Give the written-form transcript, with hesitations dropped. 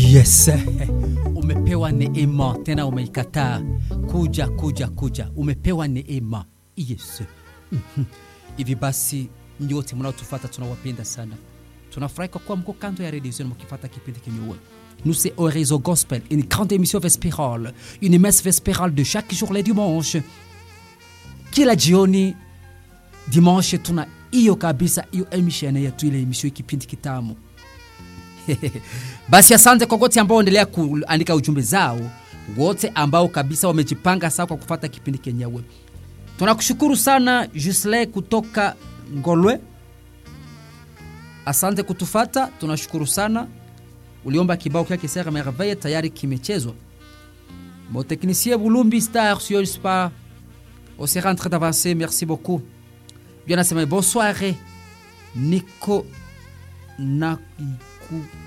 Yes. Umepewa neema tena umeikataa. Kuja. Umepewa neema. Yes. Hivi basi nyote mnaotufuata tunawapenda sana. Tunafurahi kwa kuwa mko kando ya redio zenu mkifuata kipindi kenyewe. Nous c'est Horizon Gospel, une grande émission vespérale, une messe vespérale de chaque jour les dimanches. Kila jioni dimanche tuna hiyo kabisa hiyo emission yetu, ile emission kipindi kitamu. Basi asante kwa wote ambao endelea kuandika ujumbe zao, wote ambao kabisa wamejipanga sawa kwa kufuata kipindi kenyewe. Tunakushukuru sana Jusle kutoka Ngolwe. Asante kutufuata, tunashukuru sana. Uliomba kibao kia Kisera Merveille tayari kimechezwa. Mon technicien Boulumbi Star sur Spa. On s'est rentré d'avancer, merci beaucoup. Bien assemblé, bonsoir. Nico Naku